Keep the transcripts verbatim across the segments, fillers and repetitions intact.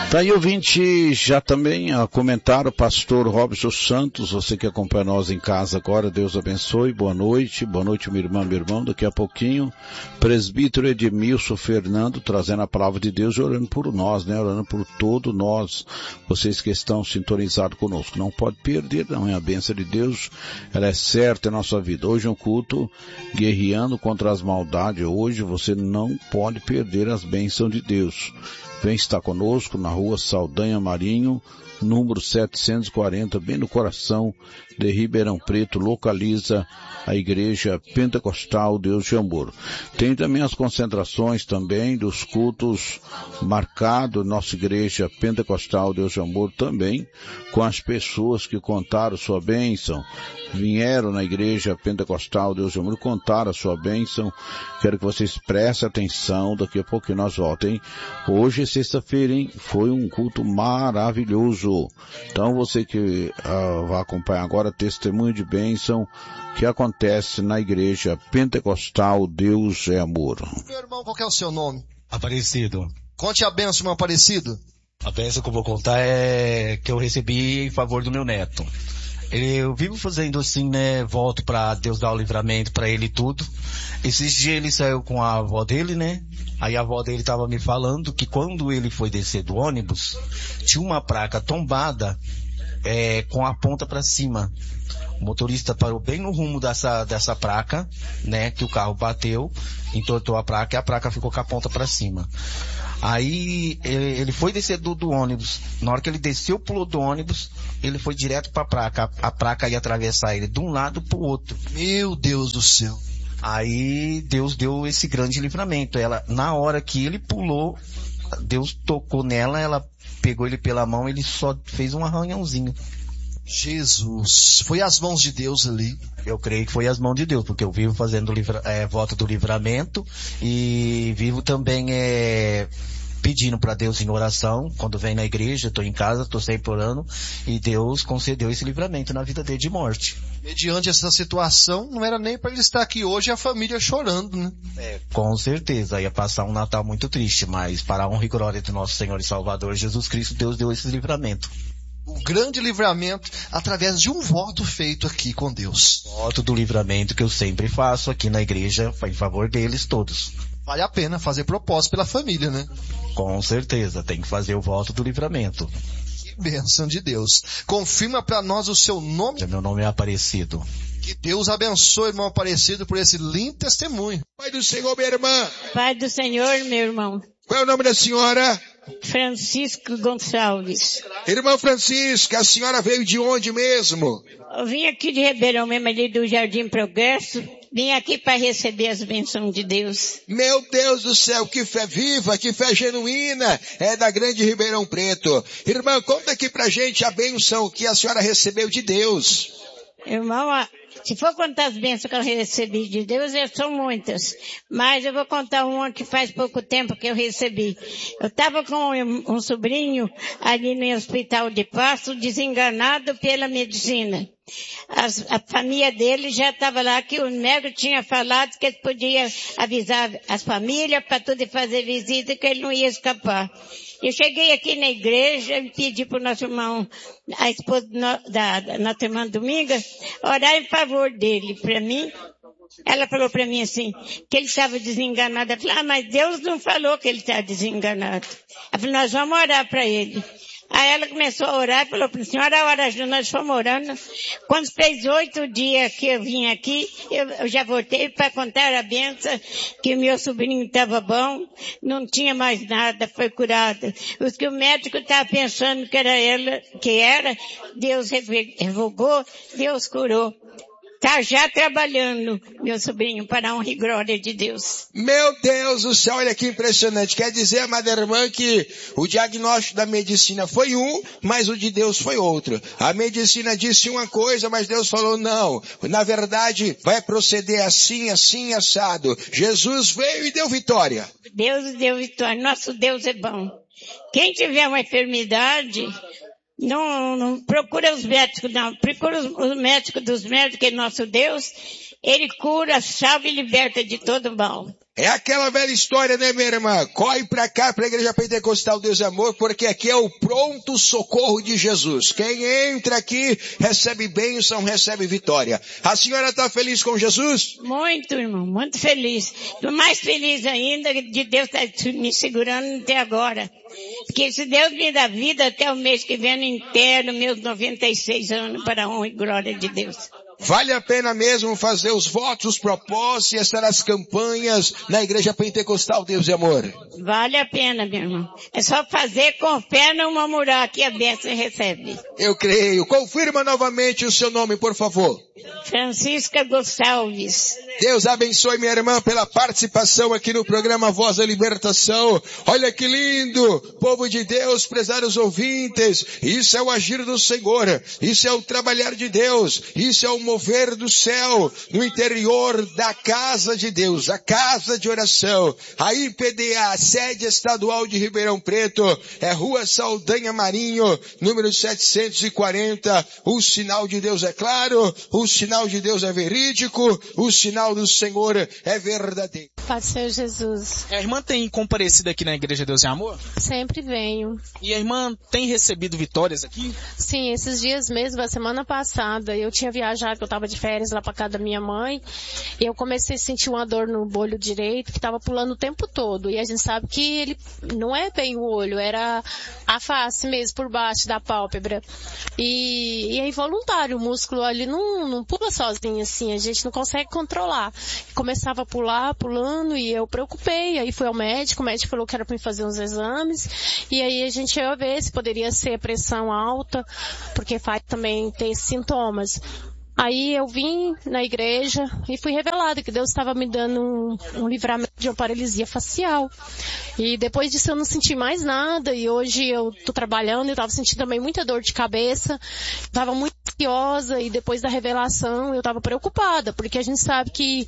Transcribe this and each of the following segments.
Tá aí, ouvinte, já também a comentar o pastor Robson Santos, você que acompanha nós em casa agora, Deus abençoe, boa noite, boa noite minha irmã, meu irmão, daqui a pouquinho, presbítero Edmilson Fernando, trazendo a palavra de Deus e orando por nós, né, orando por todos nós, vocês que estão sintonizados conosco, não pode perder, não é a bênção de Deus, ela é certa em nossa vida. Hoje é um culto guerreando contra as maldades, hoje você não pode perder as bênçãos de Deus. Vem estar conosco na rua Saldanha Marinho, número setecentos e quarenta, bem no coração de Ribeirão Preto, localiza a Igreja Pentecostal Deus de Amor. Tem também as concentrações também dos cultos marcados, nossa Igreja Pentecostal Deus de Amor também, com as pessoas que contaram sua bênção, vieram na Igreja Pentecostal Deus de Amor, contaram a sua bênção. Quero que vocês prestem atenção, daqui a pouco nós voltem. Hoje, sexta-feira, hein? Foi um culto maravilhoso. Então, você que uh, vai acompanhar agora, testemunho de bênção que acontece na Igreja Pentecostal Deus é Amor. Meu irmão, qual que é o seu nome? Aparecido. Conte a bênção, irmão Aparecido. A bênção que eu vou contar é que eu recebi em favor do meu neto. Eu vivo fazendo assim, né, volto pra Deus dar o livramento pra ele e tudo. Esses dias ele saiu com a avó dele, né? Aí a avó dele tava me falando que quando ele foi descer do ônibus, tinha uma placa tombada, é, com a ponta pra cima. O motorista parou bem no rumo dessa, dessa placa, né, que o carro bateu, entortou a placa e a placa ficou com a ponta pra cima. Aí ele foi descer do, do ônibus. Na hora que ele desceu, pulou do ônibus, ele foi direto pra placa. A, a placa ia atravessar ele de um lado pro outro. Meu Deus do céu. Aí Deus deu esse grande livramento. Ela, na hora que ele pulou, Deus tocou nela, ela pegou ele pela mão, ele só fez um arranhãozinho. Jesus, foi as mãos de Deus ali. Eu creio que foi as mãos de Deus, porque eu vivo fazendo livra, é, voto do livramento e vivo também é, pedindo para Deus em oração. Quando vem na igreja, estou em casa, estou sempre orando, e Deus concedeu esse livramento na vida dele de morte. Mediante essa situação, não era nem para ele estar aqui hoje e a família chorando, né? É, com certeza, ia passar um Natal muito triste, mas para a honra e glória do nosso Senhor e Salvador Jesus Cristo, Deus deu esse livramento. O grande livramento através de um voto feito aqui com Deus. Voto do livramento que eu sempre faço aqui na igreja, em favor deles todos. Vale a pena fazer propósito pela família, né? Com certeza, tem que fazer o voto do livramento. Que bênção de Deus. Confirma para nós o seu nome. Meu nome é Aparecido. Que Deus abençoe, irmão Aparecido, por esse lindo testemunho. Pai do Senhor, minha irmã. Pai do Senhor, meu irmão. Qual é o nome da senhora? Francisco Gonçalves. Irmã Francisca, a senhora veio de onde mesmo? Eu vim aqui de Ribeirão mesmo, ali do Jardim Progresso. Vim aqui para receber as bênçãos de Deus. Meu Deus do céu, que fé viva, que fé genuína, é da grande Ribeirão Preto. Irmã, conta aqui pra gente a bênção que a senhora recebeu de Deus. Irmão, se for contar as bênçãos que eu recebi de Deus, são muitas. Mas eu vou contar uma que faz pouco tempo que eu recebi. Eu estava com um sobrinho ali no hospital de Pasto, desenganado pela medicina. As, a família dele já estava lá, que o médico tinha falado que ele podia avisar as famílias para tudo fazer visita, que ele não ia escapar. Eu cheguei aqui na igreja e pedi para o nosso irmão, a esposa no, da, da nossa irmã Dominga, orar em favor dele, para mim. Ela falou para mim assim, que ele estava desenganado. Eu falei, ah, mas Deus não falou que ele está desenganado. Ela falou, nós vamos orar para ele. Aí ela começou a orar e falou para a senhora, ora, nós fomos orando. Quando fez oito dias que eu vim aqui, eu, eu já voltei para contar a benção, que o meu sobrinho estava bom, não tinha mais nada, foi curado. Os que o médico estava pensando que era ela, que era, Deus revogou, Deus curou. Tá já trabalhando, meu sobrinho, para a honra e glória de Deus. Meu Deus do céu, olha que impressionante. Quer dizer, amada irmã, que o diagnóstico da medicina foi um, mas o de Deus foi outro. A medicina disse uma coisa, mas Deus falou não. Na verdade, vai proceder assim, assim, assado. Jesus veio e deu vitória. Deus deu vitória. Nosso Deus é bom. Quem tiver uma enfermidade, Não, não procura os médicos, não. Procura os, os médicos dos médicos, que é nosso Deus, Ele cura, salva e liberta de todo mal. É aquela velha história, né, minha irmã? Corre pra cá, pra Igreja Pentecostal Deus e Amor, porque aqui é o pronto socorro de Jesus. Quem entra aqui recebe bênção, recebe vitória. A senhora está feliz com Jesus? Muito, irmão, muito feliz. Tô mais feliz ainda de Deus estar me segurando até agora. Porque se Deus me dá vida até o mês que vem, no inteiro, meus noventa e seis anos, para a honra e glória de Deus. Vale a pena mesmo fazer os votos, os propósitos e estar nas campanhas na Igreja Pentecostal Deus e Amor? Vale a pena, meu irmão. É só fazer com fé, não murmurar, que a bênção recebe. Eu creio. Confirma novamente o seu nome, por favor. Francisca Gonçalves. Deus abençoe minha irmã pela participação aqui no programa Voz da Libertação. Olha que lindo, povo de Deus, prezados ouvintes. Isso é o agir do Senhor. Isso é o trabalhar de Deus. Isso é o mover do céu no interior da casa de Deus, a casa de oração. A I P D A, sede estadual de Ribeirão Preto, é Rua Saldanha Marinho, número setecentos e quarenta. O sinal de Deus é claro, o sinal de Deus é verídico, o sinal do Senhor é verdadeiro. Paz do Senhor Jesus. A irmã tem comparecido aqui na Igreja Deus e Amor? Sempre venho. E a irmã tem recebido vitórias aqui? Sim, esses dias mesmo, a semana passada, eu tinha viajado, que eu estava de férias lá para casa da minha mãe, e eu comecei a sentir uma dor no olho direito, que estava pulando o tempo todo. E a gente sabe que ele não é bem o olho, era a face mesmo, por baixo da pálpebra. E, e é involuntário, o músculo ali não, não pula sozinho assim, a gente não consegue controlar. Começava a pular, pulando, e eu preocupei, aí fui ao médico, o médico falou que era para me fazer uns exames, e aí a gente ia ver se poderia ser pressão alta, porque faz também ter sintomas. Aí eu vim na igreja e fui revelada que Deus estava me dando um, um livramento de uma paralisia facial. E depois disso eu não senti mais nada, e hoje eu tô trabalhando e eu estava sentindo também muita dor de cabeça, estava muito ansiosa, e depois da revelação eu estava preocupada, porque a gente sabe que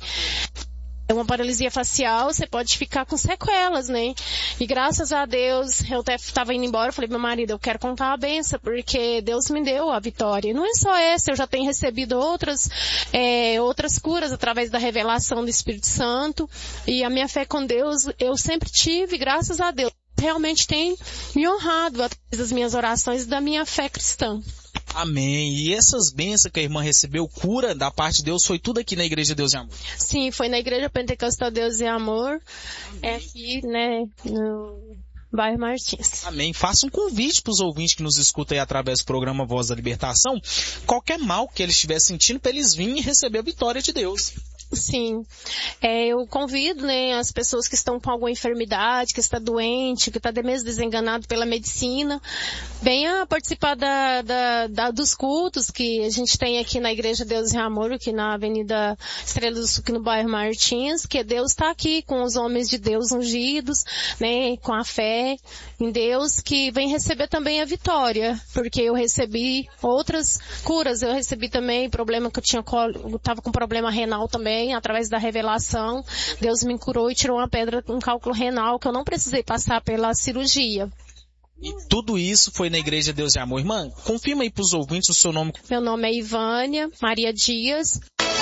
é uma paralisia facial, você pode ficar com sequelas, né? E graças a Deus, eu até estava indo embora, eu falei, meu marido, eu quero contar a benção, porque Deus me deu a vitória. E não é só essa, eu já tenho recebido outras, é, outras curas através da revelação do Espírito Santo. E a minha fé com Deus, eu sempre tive, graças a Deus. Realmente tem me honrado através das minhas orações e da minha fé cristã. Amém. E essas bênçãos que a irmã recebeu, cura da parte de Deus, foi tudo aqui na Igreja Deus e Amor? Sim, foi na Igreja Pentecostal Deus e Amor, é aqui, né, no bairro Martins. Amém. Faça um convite para os ouvintes que nos escutam aí através do programa Voz da Libertação, qualquer mal que eles estiverem sentindo, para eles virem e receber a vitória de Deus. Sim, é, eu convido, né, as pessoas que estão com alguma enfermidade, que está doente, que está mesmo desenganado pela medicina, venha participar da, da, da, dos cultos que a gente tem aqui na Igreja Deus e Amor, aqui na Avenida Estrela do Sul, aqui no bairro Martins, que Deus está aqui com os homens de Deus ungidos, né, com a fé em Deus, que vem receber também a vitória, porque eu recebi outras curas, eu recebi também problema que eu tinha, eu estava com problema renal também, através da revelação, Deus me curou e tirou uma pedra, um cálculo renal, que eu não precisei passar pela cirurgia. E tudo isso foi na Igreja Deus e Amor. Irmã, confirma aí para os ouvintes o seu nome. Meu nome é Ivânia Maria Dias.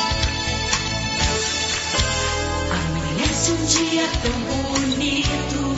Amanhece um dia tão bonito.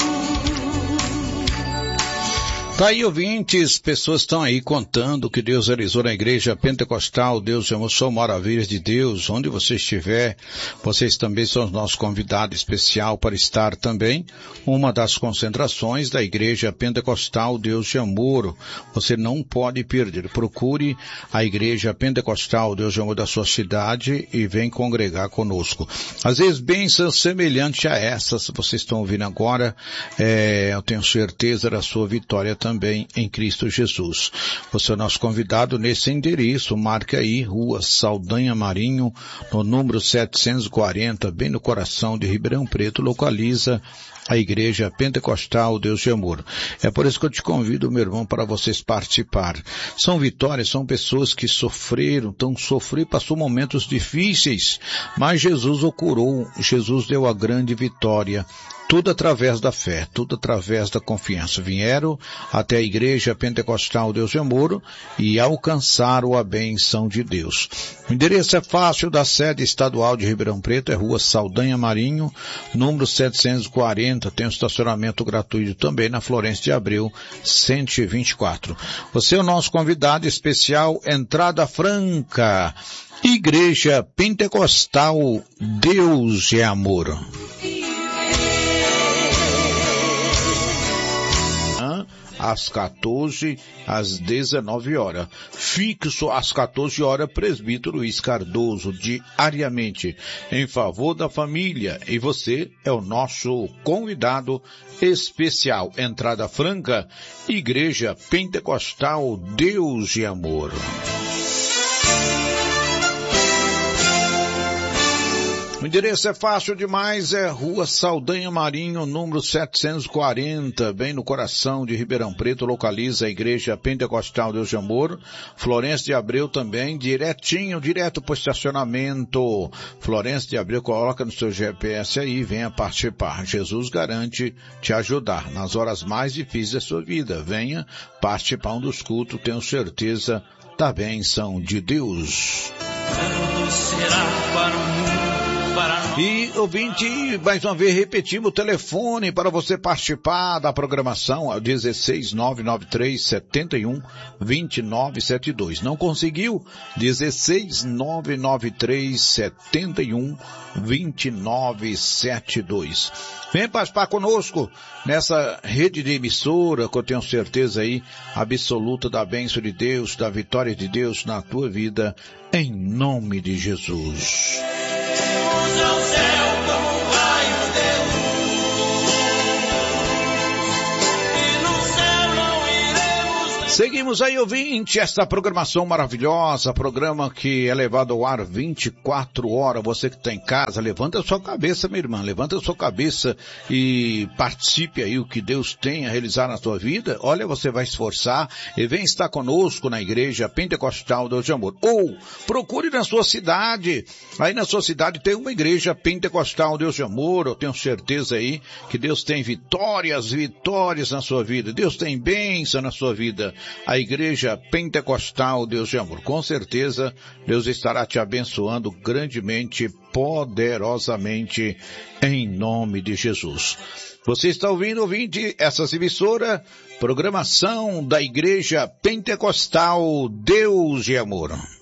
Tá aí, ouvintes, pessoas estão aí contando o que Deus realizou na Igreja Pentecostal, Deus chamou só maravilhas de Deus, onde você estiver, vocês também são os nossos convidados especial para estar também, uma das concentrações da Igreja Pentecostal Deus de Amor, você não pode perder, procure a Igreja Pentecostal Deus de Amor da sua cidade e vem congregar conosco. Às vezes bênçãos semelhantes a essas, vocês estão ouvindo agora, é, eu tenho certeza da sua vitória também. Também em Cristo Jesus. Você é o nosso convidado nesse endereço, marque aí, Rua Saldanha Marinho, no número setecentos e quarenta, bem no coração de Ribeirão Preto, localiza a Igreja Pentecostal Deus de Amor. É por isso que eu te convido, meu irmão, para vocês participar. São vitórias, são pessoas que sofreram, estão sofrendo, passou momentos difíceis, mas Jesus o curou, Jesus deu a grande vitória. Tudo através da fé, tudo através da confiança. Vieram até a Igreja Pentecostal Deus de Amor e alcançaram a bênção de Deus. O endereço é fácil, da sede estadual de Ribeirão Preto, é Rua Saldanha Marinho, número setecentos e quarenta, tem um estacionamento gratuito também na Florêncio de Abreu, cento e vinte e quatro. Você é o nosso convidado especial, entrada franca, Igreja Pentecostal Deus é Amor. Às quatorze, às dezenove horas. Fixo às quatorze horas, presbítero Luiz Cardoso, diariamente, em favor da família. E você é o nosso convidado especial. Entrada franca, Igreja Pentecostal Deus de Amor. O endereço é fácil demais, é Rua Saldanha Marinho, número setecentos e quarenta, bem no coração de Ribeirão Preto, localiza a Igreja Pentecostal Deus de Amor. Florêncio de Abreu também, direitinho, direto para o estacionamento. Florêncio de Abreu, coloca no seu G P S aí e venha participar. Jesus garante te ajudar nas horas mais difíceis da sua vida. Venha participar um dos cultos, tenho certeza da bênção de Deus. Será para o mundo. E, ouvinte, mais uma vez repetimos o telefone para você participar da programação, dezesseis nove nove três sete um dois nove sete dois. Não conseguiu? dezesseis nove nove três sete um dois nove sete dois. Vem participar conosco nessa rede de emissora, que eu tenho certeza aí absoluta da bênção de Deus, da vitória de Deus na tua vida, em nome de Jesus. Ao céu como um raio de luz, e no céu não iremos. Seguimos aí, ouvinte, esta programação maravilhosa, programa que é levado ao ar vinte e quatro horas. Você que está em casa, levanta a sua cabeça, minha irmã, levanta a sua cabeça e participe aí o que Deus tem a realizar na sua vida. Olha, você vai esforçar e vem estar conosco na Igreja Pentecostal Deus de Amor. Ou procure na sua cidade, aí na sua cidade tem uma Igreja Pentecostal Deus de Amor. Eu tenho certeza aí que Deus tem vitórias, vitórias na sua vida. Deus tem bênção na sua vida. A Igreja Pentecostal Deus de Amor. Com certeza, Deus estará te abençoando grandemente, poderosamente, em nome de Jesus. Você está ouvindo, ouvinte, essas emissoras, programação da Igreja Pentecostal Deus de Amor.